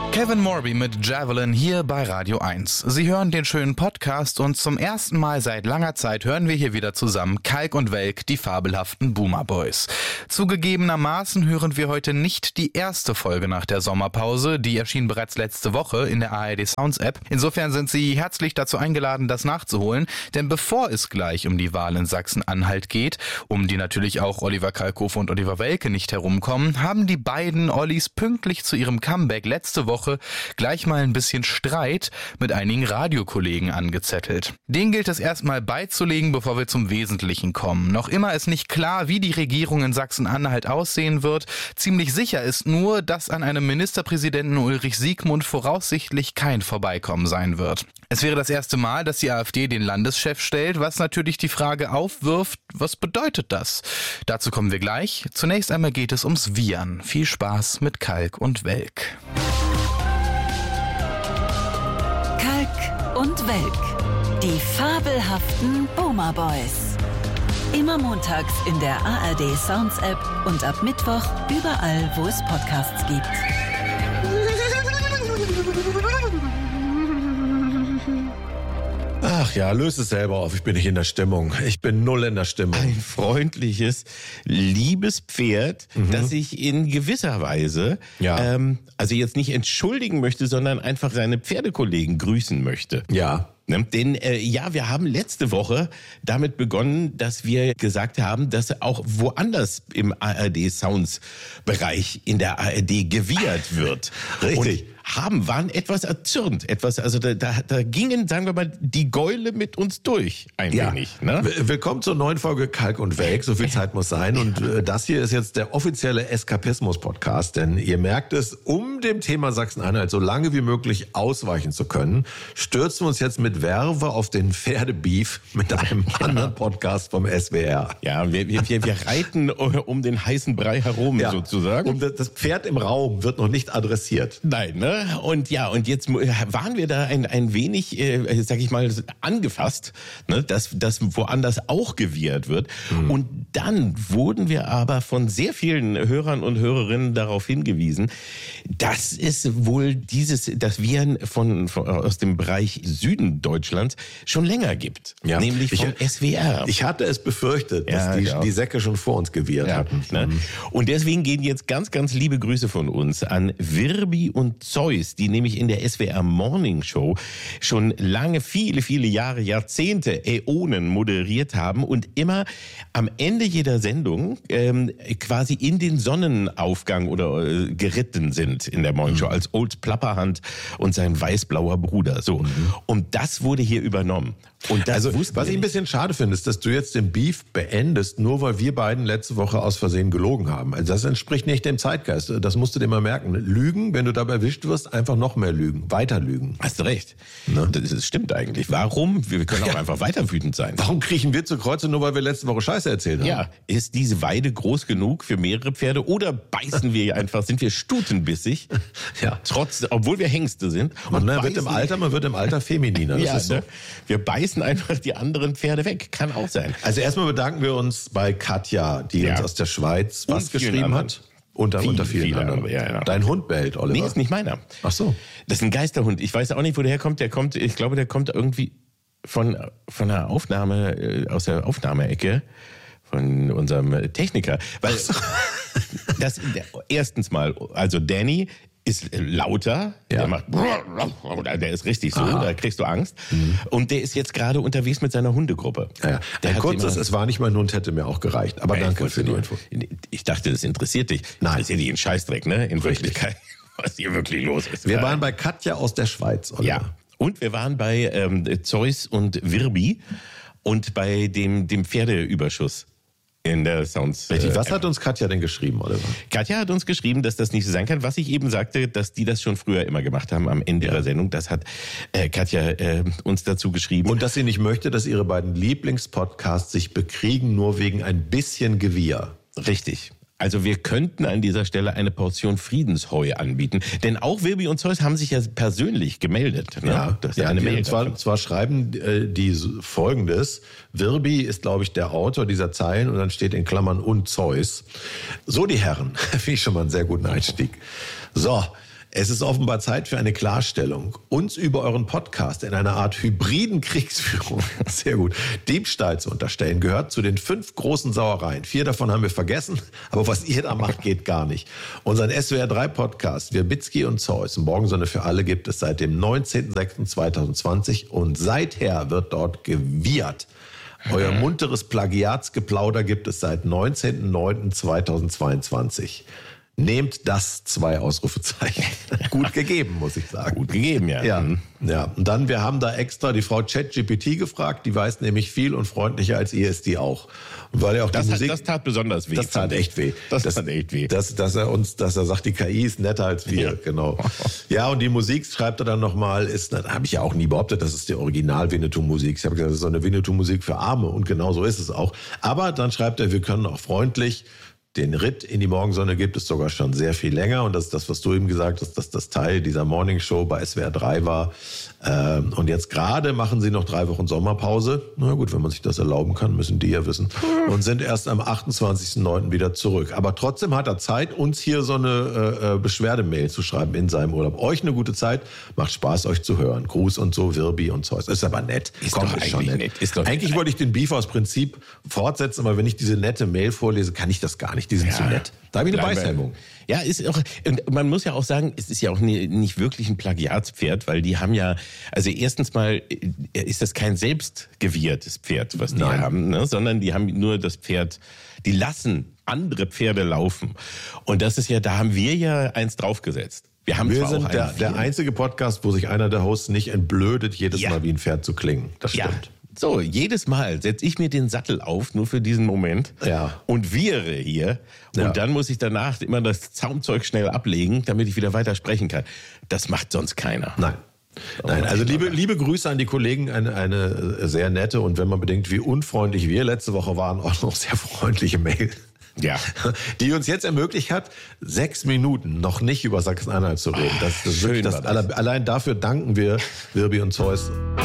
Kevin Morby mit Javelin hier bei Radio 1. Sie hören den schönen Podcast und zum ersten Mal seit langer Zeit hören wir hier wieder zusammen Kalk und Welk, die fabelhaften Boomer Boys. Zugegebenermaßen hören wir heute nicht die erste Folge nach der Sommerpause, die erschien bereits letzte Woche in der ARD Sounds App. Insofern sind Sie herzlich dazu eingeladen, das nachzuholen, denn bevor es gleich um die Wahl in Sachsen-Anhalt geht, um die natürlich auch Oliver Kalkofe und Oliver Welke nicht herumkommen, haben die beiden Ollis pünktlich zu ihrem Comeback letzte Woche gleich mal ein bisschen Streit mit einigen Radiokollegen angezettelt. Den gilt es erstmal beizulegen, bevor wir zum Wesentlichen kommen. Noch immer ist nicht klar, wie die Regierung in Sachsen-Anhalt aussehen wird. Ziemlich sicher ist nur, dass an einem Ministerpräsidenten Ulrich Siegmund voraussichtlich kein Vorbeikommen sein wird. Es wäre das erste Mal, dass die AfD den Landeschef stellt, was natürlich die Frage aufwirft, was bedeutet das? Dazu kommen wir gleich. Zunächst einmal geht es ums Wiehern. Viel Spaß mit Kalk und Welk. Kalk und Welk, die fabelhaften Boomer Boys. Immer montags in der ARD Sounds App und ab Mittwoch überall, wo es Podcasts gibt. Ach ja, löse es selber auf, ich bin nicht in der Stimmung. Ich bin null in der Stimmung. Ein freundliches, liebes Pferd, das sich in gewisser Weise, also jetzt nicht entschuldigen möchte, sondern einfach seine Pferdekollegen grüßen möchte. Ja. Denn wir haben letzte Woche damit begonnen, dass wir gesagt haben, dass auch woanders im ARD-Sounds-Bereich in der ARD gewiehert wird. Richtig. Und waren etwas erzürnt. Da gingen, sagen wir mal, die Gäule mit uns durch ein wenig. Ne? Willkommen zur neuen Folge Kalk und Welk. So viel Zeit muss sein. Und das hier ist jetzt der offizielle Eskapismus-Podcast. Denn ihr merkt es, um dem Thema Sachsen-Anhalt so lange wie möglich ausweichen zu können, stürzen wir uns jetzt mit Werbe auf den Pferdebeef mit einem anderen Podcast vom SWR. Ja, wir reiten um den heißen Brei herum, sozusagen. Und das Pferd im Raum wird noch nicht adressiert. Nein, ne? Und jetzt waren wir da ein wenig, sag ich mal, angefasst, ne? dass woanders auch gewiehert wird. Und dann wurden wir aber von sehr vielen Hörern und Hörerinnen darauf hingewiesen, dass es wohl das Wiehern aus dem Bereich Süden Deutschlands schon länger gibt. Ja. Nämlich vom SWR. Ich hatte es befürchtet, dass die Säcke schon vor uns gewiehert hatten. Ne? Und deswegen gehen jetzt ganz, ganz liebe Grüße von uns an Wirbi und Zeus, die nämlich in der SWR Morning Show schon lange, viele, viele Jahre, Jahrzehnte, Äonen moderiert haben und immer am Ende jeder Sendung quasi in den Sonnenaufgang oder geritten sind in der Morning Show als Old Plapperhand und sein weiß-blauer Bruder. So. Und das wurde hier übernommen. Und das was ich ein bisschen schade finde, ist, dass du jetzt den Beef beendest, nur weil wir beiden letzte Woche aus Versehen gelogen haben. Also das entspricht nicht dem Zeitgeist. Das musst du dir mal merken. Lügen, wenn du dabei erwischt wirst, einfach noch mehr lügen. Weiter lügen. Hast du recht. Ne? Das stimmt eigentlich. Warum? Wir können auch einfach weiter wütend sein. Warum kriechen wir zu Kreuze, nur weil wir letzte Woche Scheiße erzählt haben? Ja, ist diese Weide groß genug für mehrere Pferde oder beißen wir einfach, sind wir stutenbissig, obwohl wir Hengste sind. Und man wird im Alter femininer. Das ist so. Ne? Wir beißen einfach die anderen Pferde weg. Kann auch sein. Also erstmal bedanken wir uns bei Katja, die uns aus der Schweiz was geschrieben hat. Unter vielen anderen. Ja. Dein Hund bellt, Oliver. Nee, ist nicht meiner. Ach so. Das ist ein Geisterhund. Ich weiß auch nicht, wo der herkommt. Ich glaube, der kommt irgendwie von der Aufnahme, aus der Aufnahmeecke von unserem Techniker. Weil erstens mal, also Danny ist lauter, der macht, der ist richtig so, da kriegst du Angst. Und der ist jetzt gerade unterwegs mit seiner Hundegruppe. Ja. Es war nicht mein Hund, hätte mir auch gereicht. Aber danke für die Info. Ich dachte, das interessiert dich. Nein. Das ist ja nicht ein Scheißdreck, ne? In Wirklichkeit, was hier wirklich los ist. Wir waren bei Katja aus der Schweiz, oder? Ja. Und wir waren bei Zeus und Wirbi und bei dem Pferdeüberschuss. In der Sounds. Richtig. Was hat uns Katja denn geschrieben, Oliver? Katja hat uns geschrieben, dass das nicht so sein kann. Was ich eben sagte, dass die das schon früher immer gemacht haben am Ende ihrer Sendung. Das hat Katja uns dazu geschrieben. Und dass sie nicht möchte, dass ihre beiden Lieblingspodcasts sich bekriegen, nur wegen ein bisschen Gewieher. Richtig. Also wir könnten an dieser Stelle eine Portion Friedensheu anbieten. Denn auch Wirbi und Zeus haben sich ja persönlich gemeldet. Ne? Ja, das ist eine Mail. Zwar schreiben die Folgendes. Wirbi ist, glaube ich, der Autor dieser Zeilen und dann steht in Klammern und Zeus. So, die Herren. Finde ich schon mal einen sehr guten Einstieg. So. Es ist offenbar Zeit für eine Klarstellung. Uns über euren Podcast in einer Art hybriden Kriegsführung, sehr gut, Diebstahl zu unterstellen, gehört zu den 5 großen Sauereien. 4 davon haben wir vergessen, aber was ihr da macht, geht gar nicht. Unseren SWR3-Podcast, Wirbicki und Zeus, Morgensonne für alle, gibt es seit dem 19.06.2020 und seither wird dort gewiehert. Euer munteres Plagiatsgeplauder gibt es seit 19.09.2022. Nehmt das 2 Ausrufezeichen. Gut gegeben, muss ich sagen. Gut gegeben, ja. Ja. Und dann, wir haben da extra die Frau ChatGPT gefragt, die weiß nämlich viel und freundlicher als ihr ist die auch. Und weil er auch die Musik, das tat besonders weh. Das tat echt weh. Das tat echt weh. Dass er sagt, die KI ist netter als wir, genau. Ja, und die Musik, schreibt er dann nochmal, habe ich ja auch nie behauptet, das ist die Original-Winnetou-Musik. Ich habe gesagt, das ist so eine Winnetou-Musik für Arme und genau so ist es auch. Aber dann schreibt er, wir können auch freundlich. Den Ritt in die Morgensonne gibt es sogar schon sehr viel länger. Und das ist das, was du eben gesagt hast, dass das Teil dieser Morning Show bei SWR 3 war. Und jetzt gerade machen sie noch 3 Wochen Sommerpause. Na gut, wenn man sich das erlauben kann, müssen die ja wissen. Und sind erst am 28.09. wieder zurück. Aber trotzdem hat er Zeit, uns hier so eine Beschwerdemail zu schreiben in seinem Urlaub. Euch eine gute Zeit. Macht Spaß, euch zu hören. Gruß und so, Wirbi und Zeus. Ist aber nett. Ist schon nett. Eigentlich wollte ich den Beef aus Prinzip fortsetzen, aber wenn ich diese nette Mail vorlese, kann ich das gar nicht. Die sind zu nett. Da habe ich eine Beißhemmung. Ja, ist auch, und man muss ja auch sagen, es ist ja auch nicht wirklich ein Plagiatspferd, weil die haben ja, also erstens mal ist das kein selbstgewährtes Pferd, was die haben, ne? Sondern die haben nur das Pferd, die lassen andere Pferde laufen. Und das ist ja, da haben wir ja eins draufgesetzt. Wir sind der einzige Podcast, wo sich einer der Hosts nicht entblödet, jedes Mal wie ein Pferd zu klingen. Das stimmt. Ja. So, jedes Mal setze ich mir den Sattel auf, nur für diesen Moment, und wiehre hier. Und dann muss ich danach immer das Zaumzeug schnell ablegen, damit ich wieder weiter sprechen kann. Das macht sonst keiner. Nein, also liebe Grüße an die Kollegen, eine sehr nette und wenn man bedenkt, wie unfreundlich wir letzte Woche waren, auch noch sehr freundliche Mail. Ja. Die uns jetzt ermöglicht hat, 6 Minuten noch nicht über Sachsen-Anhalt zu reden. Das ist wirklich allein dafür danken wir Wirbi und Zeus.